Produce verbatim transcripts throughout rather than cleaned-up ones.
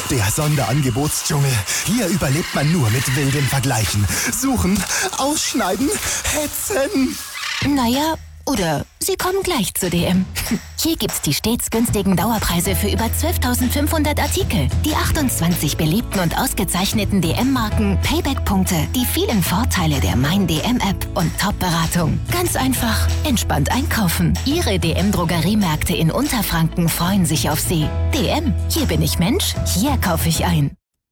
Der Sonderangebotsdschungel. Hier überlebt man nur mit wilden Vergleichen. Suchen, ausschneiden, hetzen. Naja, oder Sie kommen gleich zu D M. Hier gibt's die stets günstigen Dauerpreise für über zwölftausendfünfhundert Artikel, die achtundzwanzig beliebten und ausgezeichneten D M-Marken, Payback-Punkte, die vielen Vorteile der Mein D M-App und Top-Beratung. Ganz einfach, entspannt einkaufen. Ihre D M-Drogeriemärkte in Unterfranken freuen sich auf Sie. D M, hier bin ich Mensch, hier kaufe ich ein.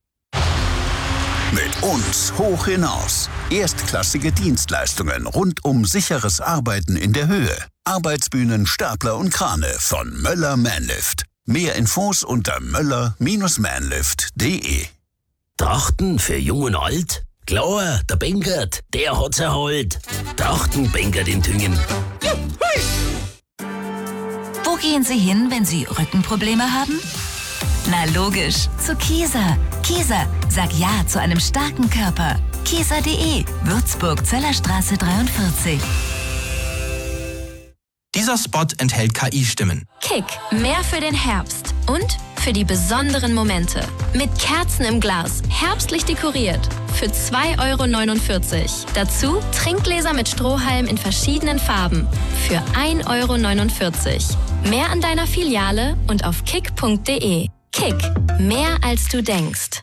Mit uns hoch hinaus. Erstklassige Dienstleistungen rund um sicheres Arbeiten in der Höhe. Arbeitsbühnen, Stapler und Krane von Möller Manlift. Mehr Infos unter möller Bindestrich manlift punkt de. Trachten für Jung und Alt? Klar, der Benkert, der hat's erholt. Trachten Benkert in Tüngen. Wo gehen Sie hin, wenn Sie Rückenprobleme haben? Na logisch, zu Kieser. Kieser, sag Ja zu einem starken Körper. Kieser punkt de, Würzburg, Zellerstraße dreiundvierzig. Dieser Spot enthält K I-Stimmen. Kick, mehr für den Herbst und für die besonderen Momente. Mit Kerzen im Glas, herbstlich dekoriert. Für zwei Euro neunundvierzig. Dazu Trinkgläser mit Strohhalm in verschiedenen Farben. Für ein Euro neunundvierzig. Mehr an deiner Filiale und auf kick punkt de. Kick, mehr als du denkst.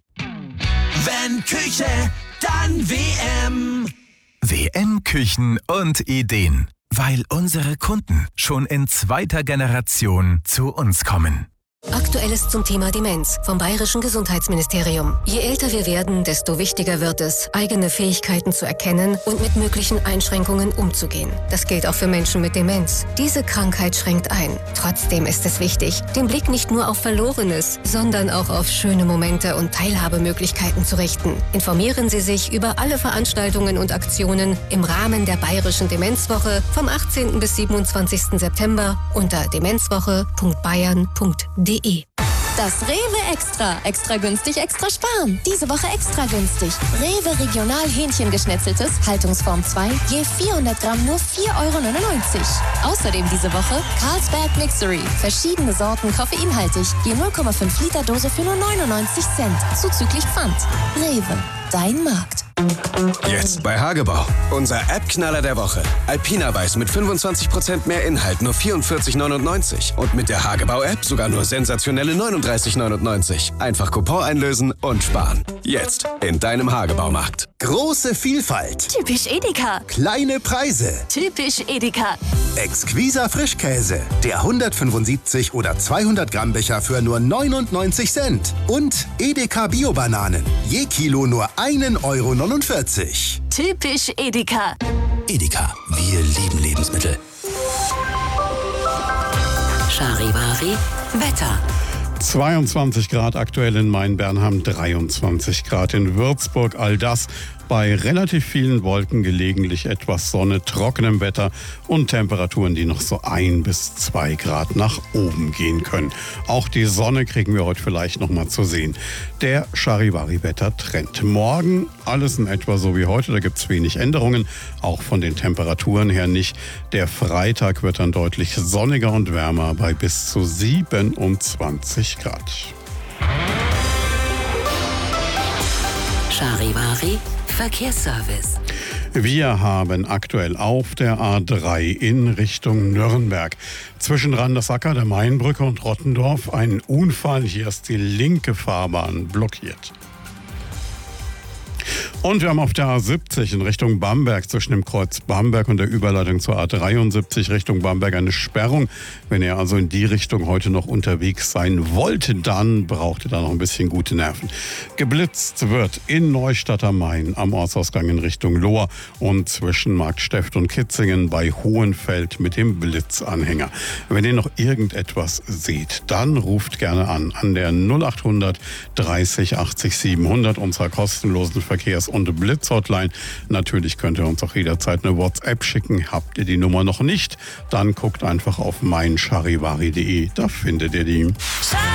Wenn Küche, dann W M. W M Küchen und Ideen. Weil unsere Kunden schon in zweiter Generation zu uns kommen. Aktuelles zum Thema Demenz vom Bayerischen Gesundheitsministerium. Je älter wir werden, desto wichtiger wird es, eigene Fähigkeiten zu erkennen und mit möglichen Einschränkungen umzugehen. Das gilt auch für Menschen mit Demenz. Diese Krankheit schränkt ein. Trotzdem ist es wichtig, den Blick nicht nur auf Verlorenes, sondern auch auf schöne Momente und Teilhabemöglichkeiten zu richten. Informieren Sie sich über alle Veranstaltungen und Aktionen im Rahmen der Bayerischen Demenzwoche vom achtzehnten bis siebenundzwanzigsten September unter demenzwoche punkt bayern punkt de. Das Rewe Extra. Extra günstig, extra sparen. Diese Woche extra günstig. Rewe Regional Hähnchengeschnetzeltes, Haltungsform zwei, je vierhundert Gramm nur vier Euro neunundneunzig. Außerdem diese Woche Carlsberg Mixery. Verschiedene Sorten koffeinhaltig, je null Komma fünf Liter Dose für nur neunundneunzig Cent. Zuzüglich Pfand. Rewe, dein Markt. Jetzt bei Hagebau. Unser App-Knaller der Woche. Alpina Weiß mit fünfundzwanzig Prozent mehr Inhalt, nur vierundvierzig neunundneunzig. Und mit der Hagebau-App sogar nur sensationelle neununddreißig neunundneunzig. Einfach Coupon einlösen und sparen. Jetzt in deinem Hagebaumarkt. Große Vielfalt. Typisch Edeka. Kleine Preise. Typisch Edeka. Exquiser Frischkäse. Der hundertfünfundsiebzig oder zweihundert Gramm Becher für nur neunundneunzig Cent. Und Edeka Bio-Bananen. Je Kilo nur einen Euro neunundvierzig. Typisch Edeka. Edeka, wir lieben Lebensmittel. Charivari, Wetter. zweiundzwanzig Grad aktuell in Main-Bernham, dreiundzwanzig Grad in Würzburg. All das bei relativ vielen Wolken, gelegentlich etwas Sonne, trockenem Wetter und Temperaturen, die noch so ein bis zwei Grad nach oben gehen können. Auch die Sonne kriegen wir heute vielleicht noch mal zu sehen. Der Charivari-Wetter-Trend. Morgen alles in etwa so wie heute, da gibt es wenig Änderungen, auch von den Temperaturen her nicht. Der Freitag wird dann deutlich sonniger und wärmer bei bis zu siebenundzwanzig Grad. Charivari Verkehrsservice. Wir haben aktuell auf der A drei in Richtung Nürnberg zwischen Randersacker, der Mainbrücke und Rottendorf einen Unfall. Hier ist die linke Fahrbahn blockiert. Und wir haben auf der A siebzig in Richtung Bamberg zwischen dem Kreuz Bamberg und der Überleitung zur A dreiundsiebzig Richtung Bamberg eine Sperrung. Wenn ihr also in die Richtung heute noch unterwegs sein wollt, dann braucht ihr da noch ein bisschen gute Nerven. Geblitzt wird in Neustadt am Main am Ortsausgang in Richtung Lohr und zwischen Marktsteft und Kitzingen bei Hohenfeld mit dem Blitzanhänger. Wenn ihr noch irgendetwas seht, dann ruft gerne an an der null achthundert dreißig achtzig siebenhundert unserer kostenlosen Verkehrs- und Blitzhotline. Natürlich könnt ihr uns auch jederzeit eine WhatsApp schicken. Habt ihr die Nummer noch nicht? Dann guckt einfach auf mein charivari punkt de. Da findet ihr die.